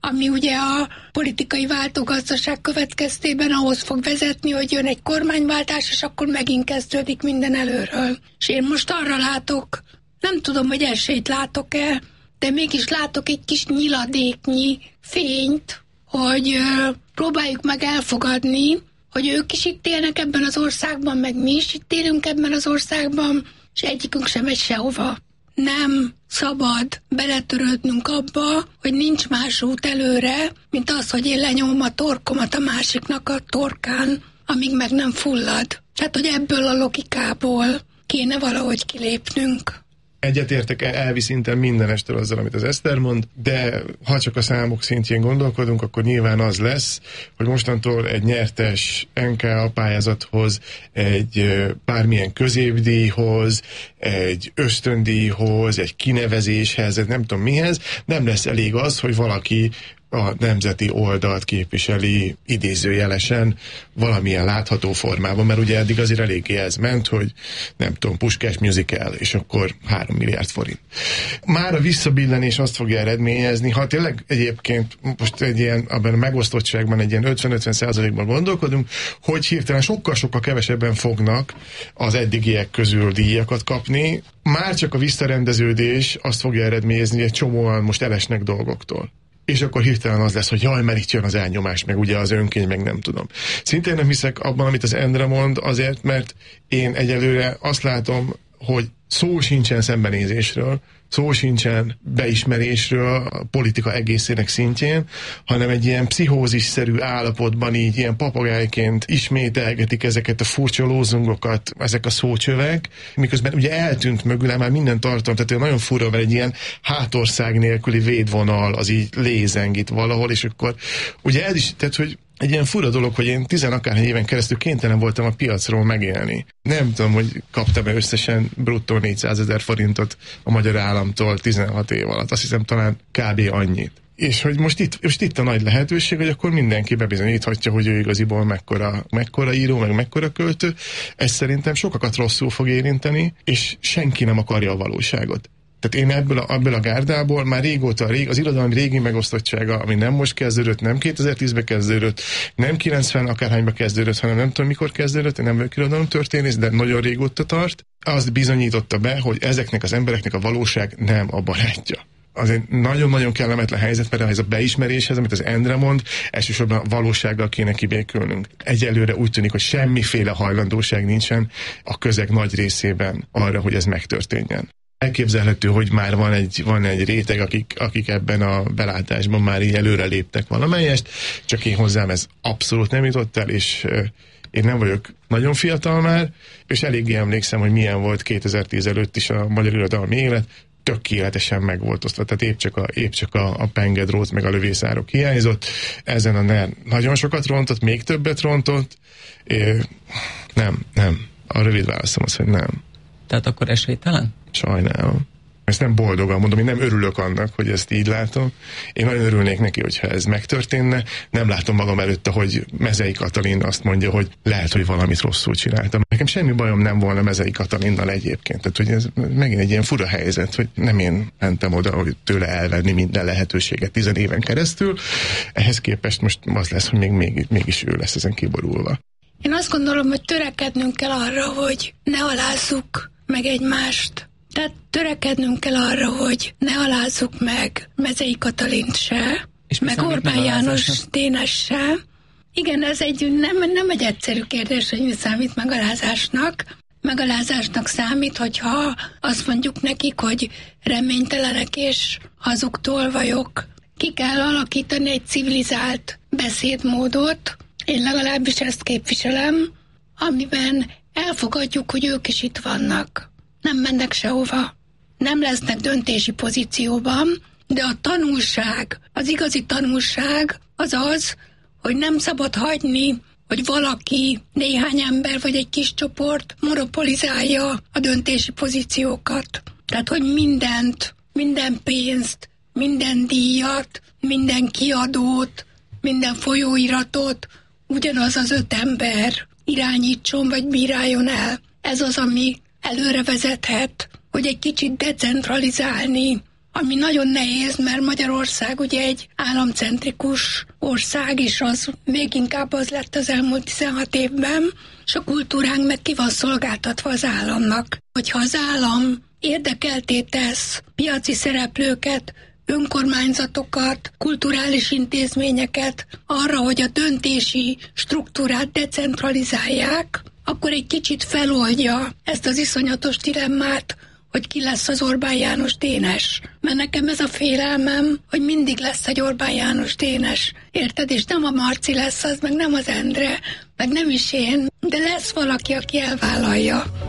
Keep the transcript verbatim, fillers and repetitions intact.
ami ugye a politikai váltógazdaság következtében ahhoz fog vezetni, hogy jön egy kormányváltás, és akkor megint kezdődik minden előről. És én most arra látok, nem tudom, hogy esélyt látok-e, de mégis látok egy kis nyiladéknyi fényt, hogy ö, próbáljuk meg elfogadni, hogy ők is itt élnek ebben az országban, meg mi is itt élünk ebben az országban, és egyikünk sem megy sehova. Nem szabad beletörődnünk abba, hogy nincs más út előre, mint az, hogy én lenyomom a torkomat a másiknak a torkán, amíg meg nem fullad. Tehát, hogy ebből a logikából kéne valahogy kilépnünk. Egyetértek elvi szinten mindenestől azzal, amit az Eszter mond, de ha csak a számok szintjén gondolkodunk, akkor nyilván az lesz, hogy mostantól egy nyertes en ká á pályázathoz, egy bármilyen középdíjhoz, egy ösztöndíjhoz, egy kinevezéshez, nem tudom mihez, nem lesz elég az, hogy valaki a nemzeti oldalt képviseli idézőjelesen valamilyen látható formában, mert ugye eddig azért eléggé ez ment, hogy nem tudom, Puskás musical, és akkor három milliárd forint. Már a visszabillenés azt fogja eredményezni, ha tényleg egyébként most egy ilyen, abban a megosztottságban egy ilyen ötven-ötven százalékban gondolkodunk, hogy hirtelen sokkal-sokkal kevesebben fognak az eddigiek közül díjakat kapni, már csak a visszarendeződés azt fogja eredményezni, hogy egy csomóan most elesnek dolgoktól. És akkor hirtelen az lesz, hogy jaj, mert itt jön az elnyomás, meg ugye az önkény, meg nem tudom. Szintén nem hiszek abban, amit az Endre mond, azért, mert én egyelőre azt látom, hogy szó sincsen szembenézésről, szó sincsen beismerésről a politika egészének szintjén, hanem egy ilyen pszichózisszerű állapotban így ilyen papagájként ismételgetik ezeket a furcsa lózungokat, ezek a szócsövek, miközben ugye eltűnt mögül már minden tartalom, tehát nagyon fura, mert egy ilyen hátország nélküli védvonal az így lézeng itt valahol, és akkor ugye ez is, tehát hogy egy ilyen fura dolog, hogy én tizenakárhány éven keresztül kénytelen voltam a piacról megélni. Nem tudom, hogy kaptam-e összesen bruttó négyszázezer forintot a magyar államtól tizenhat év alatt. Azt hiszem talán kb. Annyit. És hogy most itt, most itt a nagy lehetőség, hogy akkor mindenki bebizonyíthatja, hogy ő igaziból mekkora, mekkora író, meg mekkora költő. Ez szerintem sokakat rosszul fog érinteni, és senki nem akarja a valóságot. Tehát én ebből a, ebből a gárdából már régóta, rég, az irodalom régi megosztottsága, ami nem most kezdődött, nem kétezer-tízben kezdődött, nem kilencven akárhányba kezdődött, hanem nem tudom mikor kezdődött, nem vagyok irodalom történész, de nagyon régóta tart, azt bizonyította be, hogy ezeknek az embereknek a valóság nem a barátja. Az egy nagyon-nagyon kellemetlen helyzet, mert ez a beismeréshez, amit az Endre mond, elsősorban a valósággal kéne kibékülnünk. Egyelőre úgy tűnik, hogy semmiféle hajlandóság nincsen a közeg nagy részében arra, hogy ez megtörténjen. Elképzelhető, hogy már van egy, van egy réteg, akik, akik ebben a belátásban már így előre léptek valamelyest, csak én hozzám ez abszolút nem jutott el, és euh, én nem vagyok nagyon fiatal már, és eléggé emlékszem, hogy milyen volt kétezer-tíz előtt is a magyar irodalmi élet, tökéletesen meg volt osztva, tehát épp csak a, épp csak a, a pengedrót meg a lövészárok hiányzott, ezen a NER nagyon sokat rontott, még többet rontott, é, nem, nem, a rövid válaszom az, hogy nem. Tehát akkor esélytelen? Sajnálom. Ezt nem boldogan mondom, én nem örülök annak, hogy ezt így látom. Én nagyon örülnék neki, hogyha ez megtörténne. Nem látom magam előtte, hogy Mezei Katalin azt mondja, hogy lehet, hogy valamit rosszul csináltam. Nekem semmi bajom nem volna Mezei Katalinnal egyébként. Tehát, hogy ez megint egy ilyen fura helyzet, hogy nem én mentem oda, hogy tőle elvenni minden lehetőséget tizen éven keresztül. Ehhez képest most az lesz, hogy még, még, mégis ő lesz ezen kiborulva. Én azt gondolom, hogy törekednünk kell arra, hogy ne alázzuk meg egymást. Tehát törekednünk kell arra, hogy ne alázzuk meg Mezei Katalint se, és meg Orbán János Dénes se. Igen, ez egy nem, nem egy egyszerű kérdés, hogy mi számít megalázásnak. Megalázásnak számít, hogyha azt mondjuk nekik, hogy reménytelenek és hazug tolvajok. Ki kell alakítani egy civilizált beszédmódot, én legalábbis ezt képviselem, amiben elfogadjuk, hogy ők is itt vannak. Nem mennek sehova. Nem lesznek döntési pozícióban, de a tanulság, az igazi tanulság az az, hogy nem szabad hagyni, hogy valaki, néhány ember vagy egy kis csoport monopolizálja a döntési pozíciókat. Tehát, hogy mindent, minden pénzt, minden díjat, minden kiadót, minden folyóiratot ugyanaz az öt ember irányítson vagy bíráljon el. Ez az, ami előre vezethet, hogy egy kicsit decentralizálni ami nagyon nehéz, mert Magyarország ugye egy államcentrikus ország, és az még inkább az lett az elmúlt tizenhat évben, és a kultúránk meg ki van szolgáltatva az államnak. Hogyha az állam érdekeltté tesz piaci szereplőket, önkormányzatokat, kulturális intézményeket arra, hogy a döntési struktúrát decentralizálják, akkor egy kicsit feloldja ezt az iszonyatos dilemmát, hogy ki lesz az Orbán János Dénes. Mert nekem ez a félelmem, hogy mindig lesz egy Orbán János Dénes. Érted? És nem a Marci lesz az, meg nem az Endre, meg nem is én, de lesz valaki, aki elvállalja.